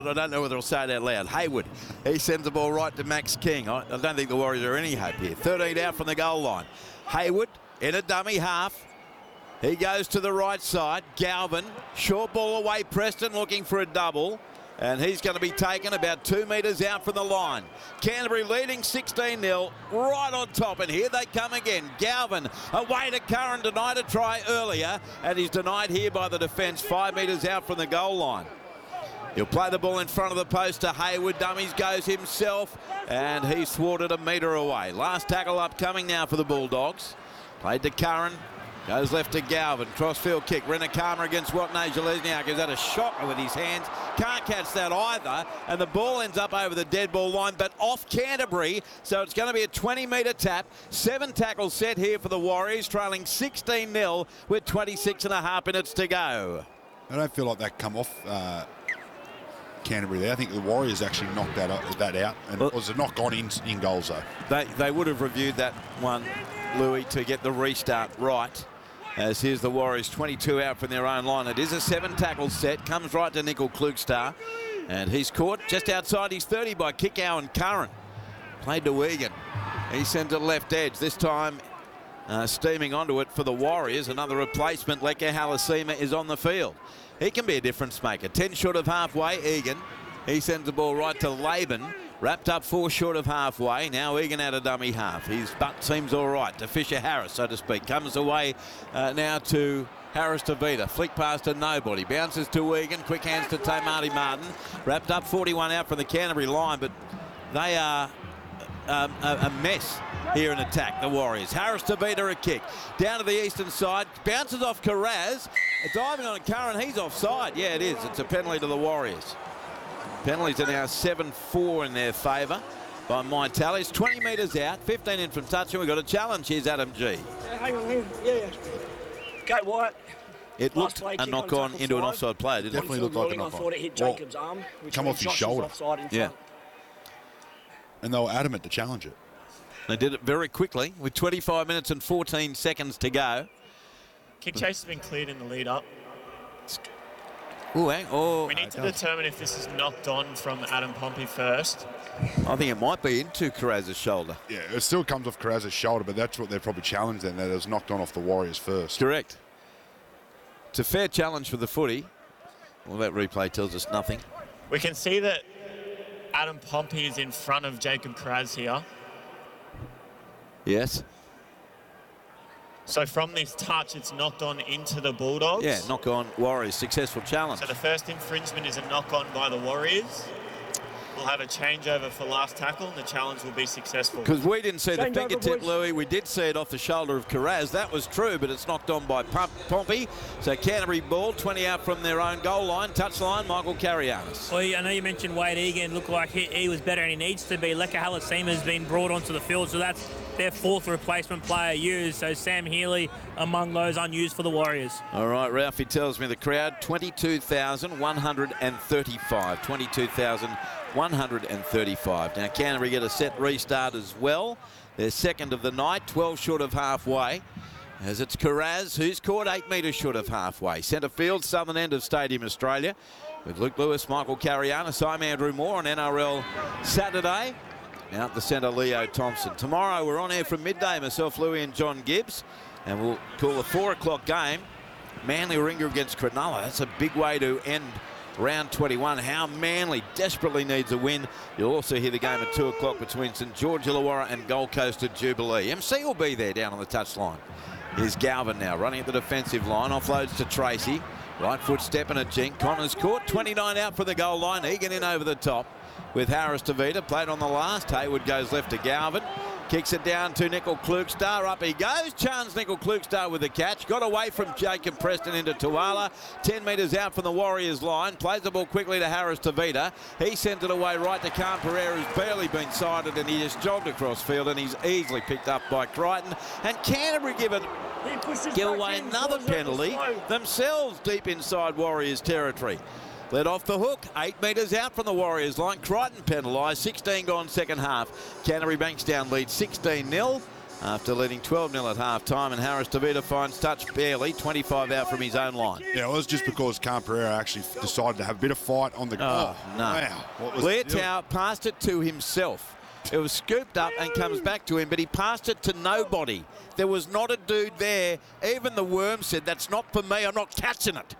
I don't know whether I'll say it out loud. Hayward, he sends the ball right to Max King. I don't think the Warriors are any hope here. 13 out from the goal line. Hayward in a dummy half. He goes to the right side. Galvin, short ball away. Preston looking for a double. And he's going to be taken about 2 metres out from the line. Canterbury leading 16-0, right on top. And here they come again. Galvin away to Curran, denied a try earlier. And he's denied here by the defence 5 metres out from the goal line. He'll play the ball in front of the post to Hayward. Dummies goes himself. And he's thwarted a metre away. Last tackle upcoming now for the Bulldogs. Played to Curran. Goes left to Galvin. Crossfield kick. Renakama against Watney Zalesniak. He's had a shot with his hands. Can't catch that either. And the ball ends up over the dead ball line, but off Canterbury. So it's going to be a 20-metre tap. 7 tackles set here for the Warriors, trailing 16-0 with 26.5 minutes to go. I don't feel like that come off Canterbury there. I think the Warriors actually knocked that out. And it was a knock on in goals, though. They would have reviewed that one, Louis, to get the restart right. As here's the Warriors 22 out from their own line. It is a 7 tackle set. Comes right to Nickel Klugstar. And he's caught just outside his 30 by Kickow and Curran. Played to Wigan. He sends it left edge. This time steaming onto it for the Warriors. Another replacement. Leka Halasima is on the field. He can be a difference maker. 10 short of halfway. Egan. He sends the ball right to Laban. Wrapped up 4 short of halfway. Now Egan out of dummy half. His butt seems all right to Fisher Harris, so to speak. Comes away now to Harris Tavita. Flick pass to nobody. Bounces to Egan. Quick hands to Tamati Martin. Wrapped up 41 out from the Canterbury line, but they are a mess here in attack, the Warriors. Harris Tavita a kick. Down to the eastern side. Bounces off Carraz. Diving on Curran. He's offside. Yeah, it is. It's a penalty to the Warriors. Penalties are now 7-4 in their favour by my tallies. 20 metres out, 15 in from touch, and we've got a challenge. Here's Adam G. Hang on, yeah. Go White. It looked a knock-on into an offside play, didn't it? Definitely looked like a knock-on. I thought it hit Jacob's arm. Come off his shoulder. Yeah. And they were adamant to challenge it. They did it very quickly with 25 minutes and 14 seconds to go. Kick chase has been cleared in the lead-up. Ooh, oh, we need to determine if this is knocked on from Adam Pompey first. I think it might be into Carraz's shoulder. Yeah, it still comes off Carraz's shoulder, but that's what they're probably challenged then, that it was knocked on off the Warriors first. Correct. It's a fair challenge for the footy. Well, that replay tells us nothing. We can see that Adam Pompey is in front of Jacob Carraz here. Yes. So from this touch, it's knocked on into the Bulldogs. Yeah, knock on Warriors. Successful challenge. So the first infringement is a knock on by the Warriors. We'll have a changeover for last tackle, and the challenge will be successful. Because we didn't see the fingertip, Louis. We did see it off the shoulder of Carraz. That was true, but it's knocked on by Pompey. So Canterbury ball, 20 out from their own goal line. Touchline, Michael Carianis. Well, I know you mentioned Wade Egan. Looked like he was better and he needs to be. Leka Halasima has been brought onto the field, so that's their 4th replacement player used. So Sam Healy among those unused for the Warriors. All right, Ralphie tells me the crowd, 22,135. 22,135. Now Canterbury get a set restart as well. They're second of the night, 12 short of halfway. As it's Carraz, who's caught 8 metres short of halfway. Centre field, southern end of Stadium Australia. With Luke Lewis, Michael Carianis, I'm Andrew Moore on NRL Saturday. Now at the centre, Leo Thompson. Tomorrow we're on air from midday, myself, Louis and John Gibbs. And we'll call a 4 o'clock game. Manly Warringah against Cronulla. That's a big way to end round 21. How Manly desperately needs a win. You'll also hear the game at 2 o'clock between St George Illawarra and Gold Coast at Jubilee. MC will be there down on the touchline. Here's Galvin now running at the defensive line. Offloads to Tracy. Right foot step and a jink. Connors caught. 29 out for the goal line. Egan in over the top with Harris Tavita. Played on the last. Hayward goes left to Galvin. Kicks it down to Nickel Klugstar. Up he goes. Chance Nickel Klugstar with the catch. Got away from Jacob Preston into Tuala. 10 metres out from the Warriors line. Plays the ball quickly to Harris Tavita. He sends it away right to Khan Pereira, who's barely been sighted, and he just jogged across field, and he's easily picked up by Crichton. And Canterbury give away another penalty themselves deep inside Warriors territory. Led off the hook, 8 metres out from the Warriors line. Crichton penalised, 16 gone second half. Canterbury Bankstown lead 16-0. after leading 12-0 at half-time, and Harris DeVita finds touch barely, 25 out from his own line. Yeah, well, it was just because Khan Pereira actually decided to have a bit of fight on the Oh, no. Wow. Leotau passed it to himself. It was scooped up and comes back to him, but he passed it to nobody. There was not a dude there. Even the worm said, that's not for me, I'm not catching it.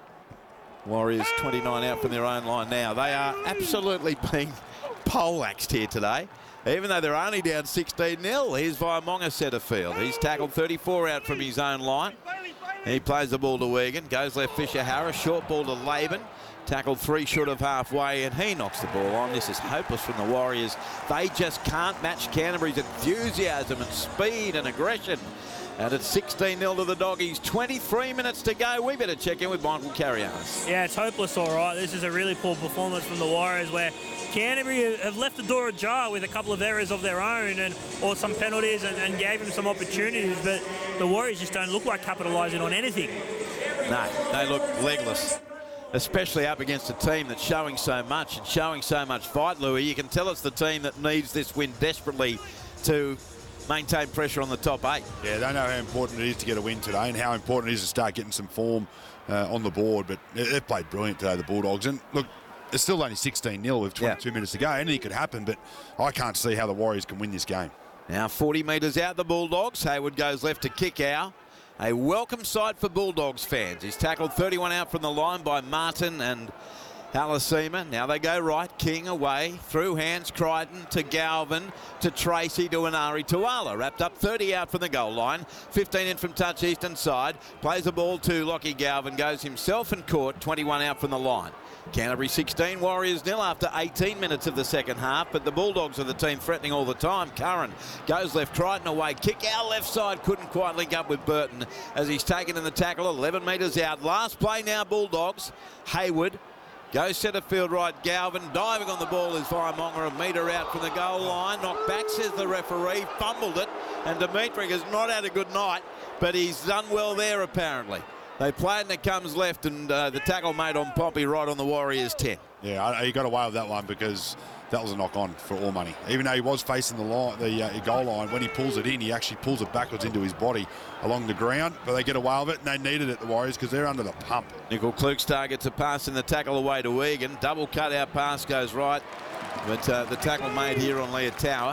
Warriors 29 out from their own line now. They are absolutely being poleaxed here today. Even though they're only down 16-0, here's Vaiamonga centre field. He's tackled 34 out from his own line. He plays the ball to Wigan, goes left Fisher Harris, short ball to Laban. Tackled 3 short of halfway, and he knocks the ball on. This is hopeless from the Warriors. They just can't match Canterbury's enthusiasm and speed and aggression. And it's 16-0 to the Doggies. 23 minutes to go. We better check in with Michael Carianis. Yeah, it's hopeless, all right. This is a really poor performance from the Warriors, where Canterbury have left the door ajar with a couple of errors of their own or some penalties and gave them some opportunities, but the Warriors just don't look like capitalising on anything. No, they look legless, especially up against a team that's showing so much and showing so much fight, Louis. You can tell it's the team that needs this win desperately to maintain pressure on the top 8. Yeah, they know how important it is to get a win today and how important it is to start getting some form on the board. But they've played brilliant today, the Bulldogs. And look, it's still only 16-0 with 22 minutes to go. Anything could happen, but I can't see how the Warriors can win this game. Now 40 metres out, the Bulldogs. Hayward goes left to Kickow. A welcome sight for Bulldogs fans. He's tackled 31 out from the line by Martin and Halasima. Now they go right. King away. Through hands. Crichton to Galvin. To Tracy to Inari Tuala. Wrapped up 30 out from the goal line. 15 in from touch eastern side. Plays the ball to Lockie Galvin. Goes himself and caught. 21 out from the line. Canterbury 16, Warriors 0 after 18 minutes of the second half, but the Bulldogs are the team threatening all the time. Curran goes left, Crichton away, kick out left side, couldn't quite link up with Burton as he's taken in the tackle, 11 metres out. Last play now, Bulldogs. Hayward goes centre field right, Galvin diving on the ball is Vaiamonga, a metre out from the goal line. Knocked back, says the referee, fumbled it, and Dimitri has not had a good night, but he's done well there apparently. They play it and it comes left, and the tackle made on Poppy right on the Warriors 10. Yeah, he got away with that one because that was a knock on for all money. Even though he was facing the line, the goal line, when he pulls it in, he actually pulls it backwards into his body along the ground. But they get away with it, and they needed it, the Warriors, because they're under the pump. Nickel Klugstar gets a pass in the tackle away to Egan. Double cut out pass goes right, but the tackle made here on Leotau.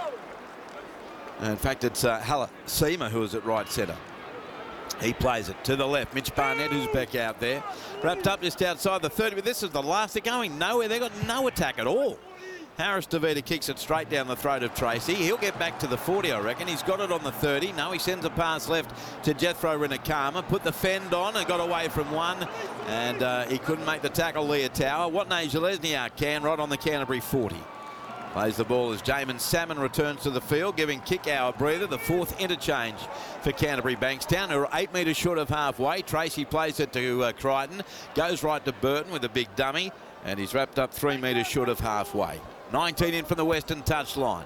In fact, it's Halasima who is at right centre. He plays it to the left. Mitch Barnett, who's back out there. Wrapped up just outside the 30, but this is the last. They're going nowhere. They've got no attack at all. Harris DeVita kicks it straight down the throat of Tracy. He'll get back to the 40, I reckon. He's got it on the 30. No, he sends a pass left to Jethro Rinakama. Put the fend on and got away from one. And he couldn't make the tackle, Leotau. Watney Zalesniak can, right on the Canterbury 40. Plays the ball as Jamin Salmon returns to the field, giving Kickow a breather. The 4th interchange for Canterbury Bankstown, who are 8 metres short of halfway. Tracy plays it to Crichton. Goes right to Burton with a big dummy. And he's wrapped up 3 metres short of halfway. 19 in from the western touchline.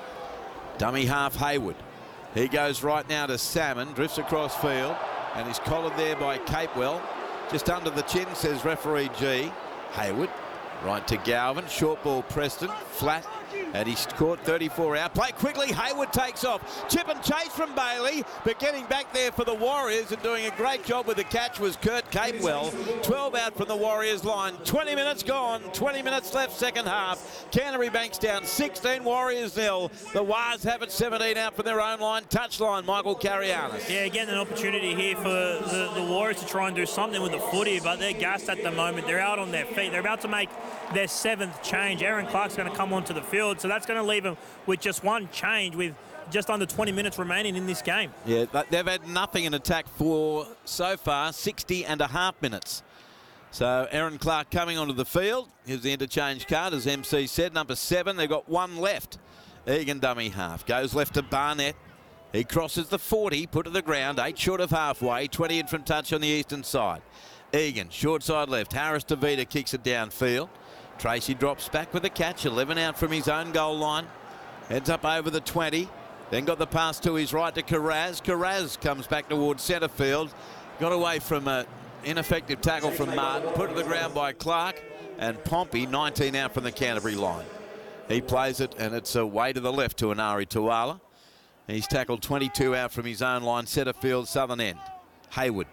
Dummy half Hayward. He goes right now to Salmon. Drifts across field. And he's collared there by Capewell. Just under the chin, says referee G. Hayward. Right to Galvin. Short ball Preston. Flat. And he's caught 34 out. Play quickly. Hayward takes off. Chip and chase from Bailey. But getting back there for the Warriors and doing a great job with the catch was Kurt Capewell. 12 out from the Warriors line. 20 minutes gone. 20 minutes left second half. Canterbury Bankstown 16. Warriors 0. The Wars have it 17 out from their own line. Touchline Michael Carianis. Yeah, again an opportunity here for the Warriors to try and do something with the footy, but they're gassed at the moment. They're out on their feet. They're about to make their 7th change. Aaron Clark's going to come onto the field, so that's going to leave them with just one change with just under 20 minutes remaining in this game. Yeah, they've had nothing in attack for so far 60 and a half minutes. So Aaron Clark coming onto the field. Here's the interchange card, as MC said, number 7. They've got one left. Egan dummy half. Goes left to Barnett. He crosses the 40, put to the ground, 8 short of halfway, 20 in from touch on the eastern side. Egan, short side left. Harris DeVita kicks it downfield. Tracy drops back with a catch, 11 out from his own goal line. Heads up over the 20. Then got the pass to his right to Carraz. Carraz comes back towards centre field. Got away from an ineffective tackle from Martin. Put to the ground by Clark. And Pompey, 19 out from the Canterbury line. He plays it, and it's away to the left to Inari Tuala. He's tackled 22 out from his own line, centre field, southern end. Hayward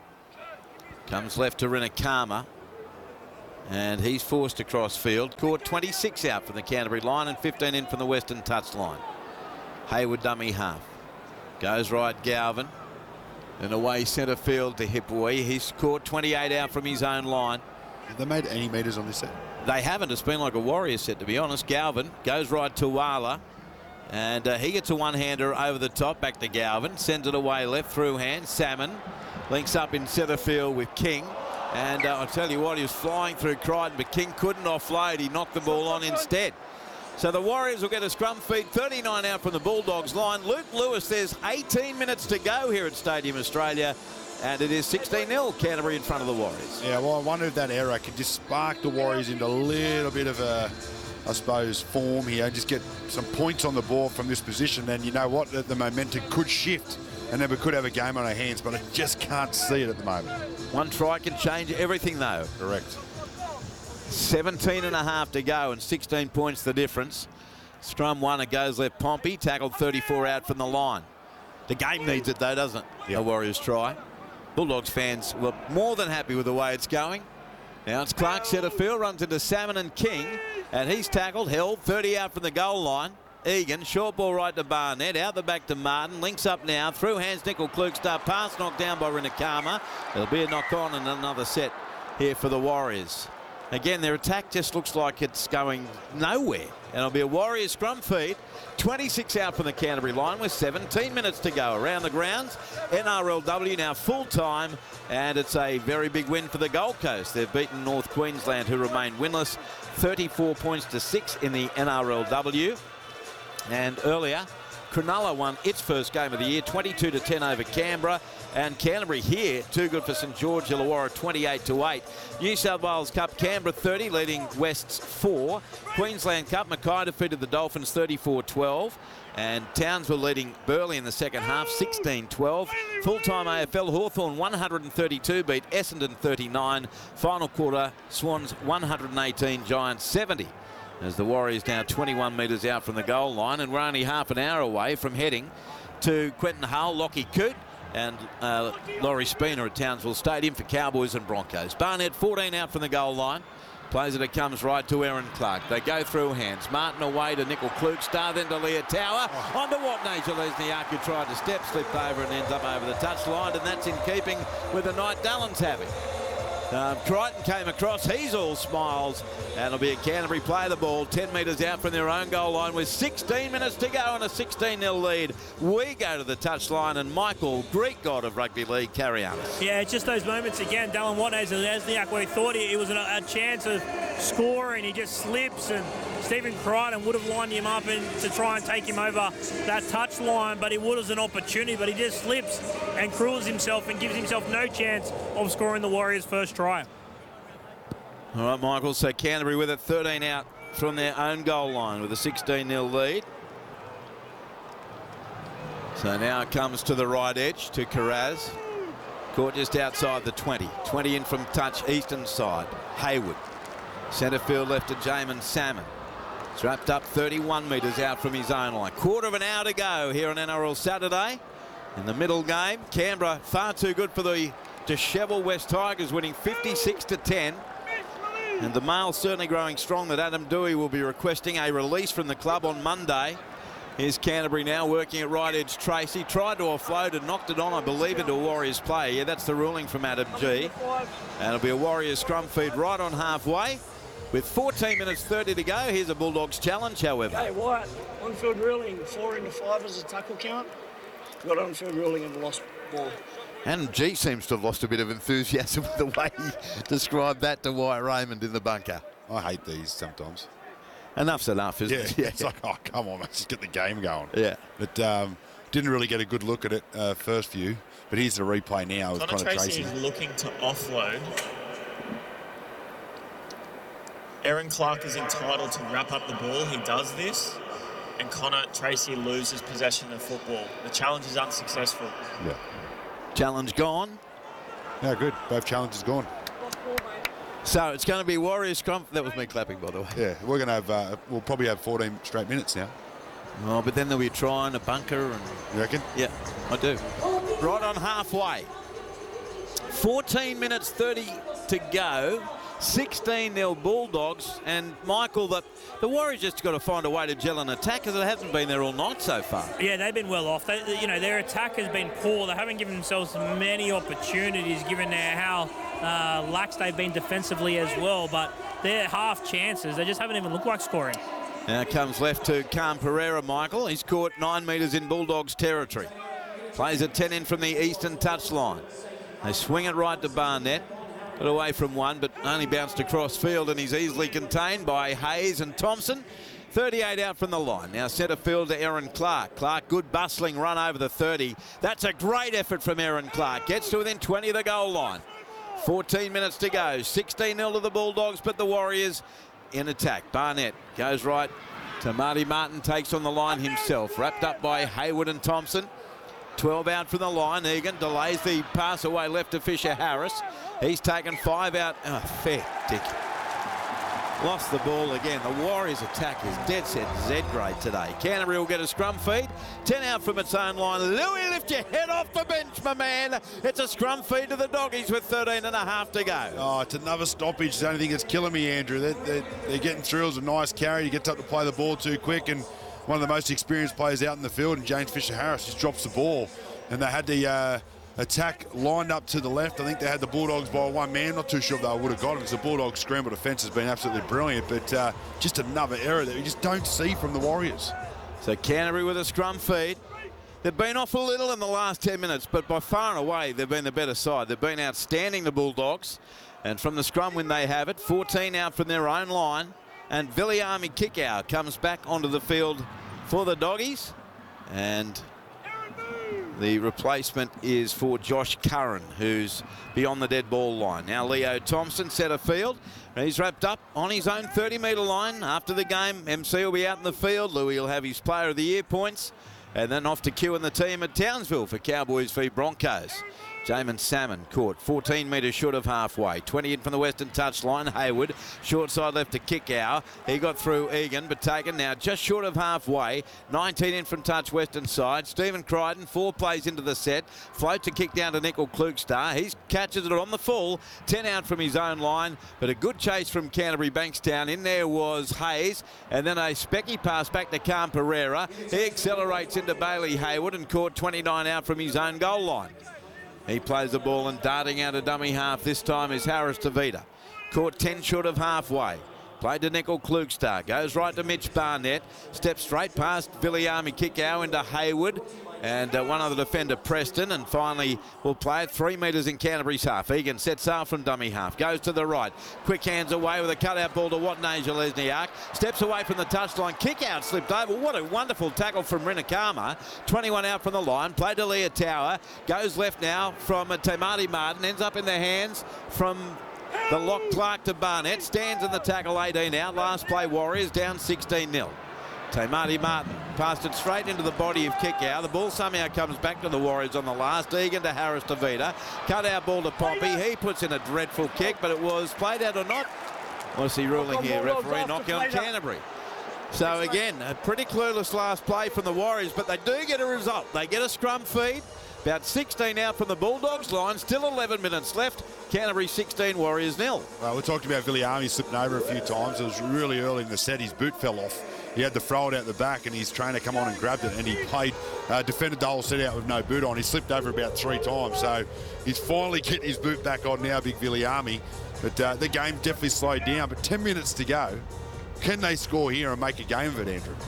comes left to Rinakama, and he's forced across field. Caught 26 out from the Canterbury line and 15 in from the Western touch line. Hayward dummy half. Goes right, Galvin. And away centre field to Hipwee. He's caught 28 out from his own line. Have they made any metres on this set? They haven't. It's been like a Warrior set, to be honest. Galvin goes right to Wala. And he gets a one-hander over the top, back to Galvin. Sends it away left through hand. Salmon links up in centre field with King. And I'll tell you what, he was flying through Crichton, but King couldn't offload. He knocked the ball on instead. So the Warriors will get a scrum feed, 39 out from the Bulldogs line. Luke Lewis, there's 18 minutes to go here at Stadium Australia. And it is 16-0 Canterbury in front of the Warriors. Yeah, well, I wonder if that error could just spark the Warriors into a little bit of a, I suppose, form here. Just get some points on the board from this position. And you know what? The momentum could shift. And then we could have a game on our hands, but I just can't see it at the moment. One try can change everything, though. Correct. 17 and a half to go and 16 points the difference. Scrum one, it goes left. Pompey tackled 34 out from the line. The game needs it, though, doesn't it? Yep. The Warriors try. Bulldogs fans were more than happy with the way it's going. Now it's Clark centre field, runs into Salmon and King, and he's tackled, held 30 out from the goal line. Egan, short ball right to Barnett, out the back to Martin, links up now, through hands Nickel Klugstar, pass knocked down by Rinakama. It'll be a knock on and another set here for the Warriors. Again, their attack just looks like it's going nowhere. And it'll be a Warriors scrum feed. 26 out from the Canterbury line with 17 minutes to go around the grounds. NRLW now full time, and it's a very big win for the Gold Coast. They've beaten North Queensland, who remain winless, 34 points to 6 in the NRLW. And earlier, Cronulla won its first game of the year, 22-10 over Canberra. And Canterbury here, too good for St George Illawarra, 28-8. New South Wales Cup, Canberra 30, leading Wests 4. Queensland Cup, Mackay defeated the Dolphins 34-12. And Townsville leading Burleigh in the second half, 16-12. Full-time AFL, Hawthorn 132, beat Essendon 39. Final quarter, Swans 118, Giants 70. As the Warriors now 21 metres out from the goal line, and we're only half an hour away from heading to Quentin Hull, Lockie Coote and Laurie Spina at Townsville Stadium for Cowboys and Broncos. Barnett 14 out from the goal line. Plays it comes right to Aaron Clark. They go through hands. Martin away to Nickel Klugstar, then to Leah Tower. On to Watney. Lesniak, who tried to step, slipped over and ends up over the touch line, and that's in keeping with the night Dallon's having. Crichton came across, he's all smiles, and it'll be a Canterbury play the ball 10 metres out from their own goal line with 16 minutes to go and a 16-0 lead. We go to the touchline, and Michael, Greek god of rugby league, carry on. Yeah, it's just those moments again. Dallon Watney and Lesniak, where he thought it was a chance of scoring, he just slips, and Stephen Crichton would have lined him up and to try and take him over that touch line, but it would as an opportunity, but he just slips and cruels himself and gives himself no chance of scoring the Warriors' first try. All right, Michael, so Canterbury with it 13 out from their own goal line with a 16-0 lead. So now it comes to the right edge to Carraz. Caught just outside the 20. 20 in from touch, eastern side. Hayward. Centre field left to Jamin Salmon. It's wrapped up 31 metres out from his own line. Quarter of an hour to go here on NRL Saturday. In the middle game, Canberra far too good for the dishevelled West Tigers, winning 56-10. And the mail's certainly growing strong that Adam Dewey will be requesting a release from the club on Monday. Here's Canterbury now working at right edge. Tracy tried to offload and knocked it on, I believe, into a Warriors play. Yeah, that's the ruling from Adam G. And it'll be a Warriors scrum feed right on halfway. With 14 minutes 30 to go, here's a Bulldogs challenge, however. Okay, White, on-field ruling, 4 into 5 as a tackle count. Got on-field ruling and lost ball. And G seems to have lost a bit of enthusiasm with the way he described that to Wyatt Raymond in the bunker. I hate these sometimes. Enough's enough, isn't it? Yeah, it's like, oh, come on, let's just get the game going. Yeah. But didn't really get a good look at it first view. But here's the replay now with Connor Connor Tracy Tracy. is looking to offload. Aaron Clark is entitled to wrap up the ball. He does this. And Connor Tracy loses possession of football. The challenge is unsuccessful. Yeah. Challenge gone. Yeah, good. Both challenges gone. So it's going to be Warriors scrum. That was me clapping, by the way. Yeah, we're going to have, we'll probably have 14 straight minutes now. Oh, but then they'll be trying a bunker. And You reckon? yeah, I do. Right on halfway. 14 minutes 30 to go. 16-0 Bulldogs. And Michael, the Warriors just got to find a way to gel an attack because it hasn't been there all night so far. Yeah, they've been well off. Their attack has been poor. They haven't given themselves many opportunities given how lax they've been defensively as well. But their half chances, they just haven't even looked like scoring. Now comes left to Cam Pereira, Michael. He's caught 9 metres in Bulldogs territory. Plays a 10 in from the eastern touchline. They swing it right to Barnett. Got away from one, but only bounced across field, and he's easily contained by Hayes and Thompson. 38 out from the line. Now centre field to Aaron Clark. Clark, good bustling run over the 30. That's a great effort from Aaron Clark. Gets to within 20 of the goal line. 14 minutes to go. 16-0 to the Bulldogs, but the Warriors in attack. Barnett goes right to Marty Martin, takes on the line himself. Wrapped up by Hayward and Thompson. 12 out from the line. Egan delays the pass away left to Fisher Harris. He's taken 5 out. Oh, fair dick. Lost the ball again. The Warriors attack is dead set Z grade today. Canterbury will get a scrum feed. 10 out from its own line. Louis, lift your head off the bench, my man. It's a scrum feed to the Doggies with 13 and a half to go. Oh, it's another stoppage. It's the only thing that's killing me, Andrew. They're getting through. It was a nice carry. He gets up to play the ball too quick, and one of the most experienced players out in the field, and James Fisher-Harris just drops the ball. And they had the attack lined up to the left. I think they had the Bulldogs by one man. Not too sure if they would have got it because the Bulldogs' scramble defence has been absolutely brilliant, but just another error that we just don't see from the Warriors. So Canterbury with a scrum feed. They've been off a little in the last 10 minutes, but by far and away, they've been the better side. They've been outstanding, the Bulldogs. And from the scrum when they have it, 14 out from their own line. And Viliami Kikau comes back onto the field for the Doggies. And the replacement is for Josh Curran, who's beyond the dead ball line. Now Leo Thompson centre field. He's wrapped up on his own 30-metre line. After the game, MC will be out in the field. Louis will have his Player of the Year points. And then off to Q and the team at Townsville for Cowboys v Broncos. Jamin Salmon caught 14 metres short of halfway. 20 in from the western touchline. Hayward, short side left to Kikau. He got through Egan, but taken now just short of halfway. 19 in from touch western side. Stephen Crichton, 4 plays into the set. Float to kick down to Nickel Klugstar. He catches it on the full. 10 out from his own line, but a good chase from Canterbury Bankstown. In there was Hayes, and then a specky pass back to Cam Pereira. He accelerates into Bailey Hayward and caught 29 out from his own goal line. He plays the ball, and darting out a dummy half this time is Harris Tavita. Caught 10 short of halfway. Played to Nickel Klugstar. Goes right to Mitch Barnett. Steps straight past Viliami Kikau into Hayward. And one other defender, Preston. And finally, we'll play it 3 metres in Canterbury's half. Egan sets out from dummy half. Goes to the right. Quick hands away with a cutout ball to Watney Lesniak. Steps away from the touchline. Kick out slipped over. What a wonderful tackle from Rinakama. 21 out from the line. Played to Leah Tower. Goes left now from Tamati Martin. Ends up in the hands from the lock Clark to Barnett. Stands in the tackle, 18 out. Last play Warriors down 16-0. Tamati Martin passed it straight into the body of Kikau. The ball somehow comes back to the Warriors on the last. Egan to Harris Tavita. Cut out ball to Pompey. He puts in a dreadful kick, but it was played out or not. What's he ruling here? Referee knocking on Canterbury. So again, a pretty clueless last play from the Warriors, but they do get a result. They get a scrum feed. About 16 out from the Bulldogs line. Still 11 minutes left. Canterbury 16, Warriors 0. We talked about Viliami slipping over a few times. It was really early in the set. His boot fell off. He had to throw it out the back, and his trainer come on and grabbed it, and he defended the whole set out with no boot on. He slipped over about 3 times, so he's finally getting his boot back on now, big Viliami. But the game definitely slowed down. But 10 minutes to go. Can they score here and make a game of it, Andrew?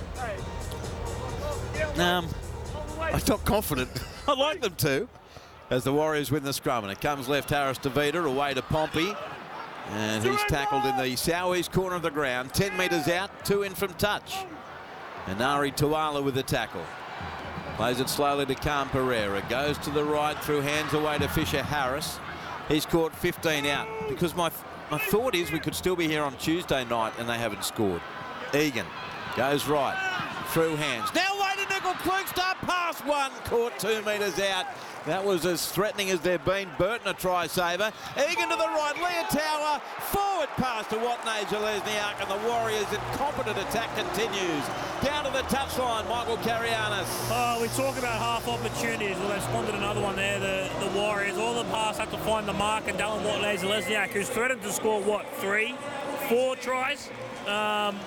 I'm not confident. I'd like them to, as the Warriors win the scrum. And it comes left, Harris Tavita away to Pompey. And he's tackled in the southeast corner of the ground. 10 metres out, 2 in from touch. And Ari Tuala with the tackle. Plays it slowly to Cam Pereira. Goes to the right, through hands away to Fisher Harris. He's caught 15 out. Because my thought is we could still be here on Tuesday night and they haven't scored. Egan goes right, through hands. Now away to Nickel for Klugstad, past one, caught 2 metres out. That was as threatening as they've been. Burton a try saver. Egan to the right. Leah Tower forward pass to Watney Zelezniak, and the Warriors' incompetent attack continues. Down to the touchline, Michael Karianis. Oh, we talk about half opportunities. Well, they've squandered another one there, the Warriors. All the pass had to find the mark, and Dallin Watney Zelezniak, who's threatened to score, 3, 4 tries?